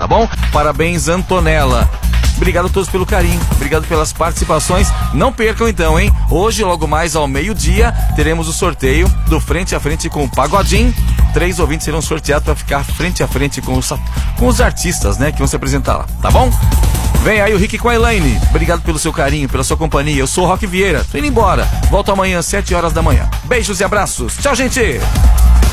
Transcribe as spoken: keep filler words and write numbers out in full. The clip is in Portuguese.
bom? Parabéns, Antonella. Obrigado a todos pelo carinho, obrigado pelas participações. Não percam então, hein? Hoje, logo mais ao meio-dia, teremos o sorteio do Frente a Frente com o Pagodinho. Três ouvintes serão sorteados para ficar frente a frente com os, com os artistas, né? Que vão se apresentar lá, tá bom? Vem aí o Rick com a Elaine. Obrigado pelo seu carinho, pela sua companhia. Eu sou o Roque Vieira, tô indo embora. Volto amanhã às sete horas da manhã. Beijos e abraços. Tchau, gente!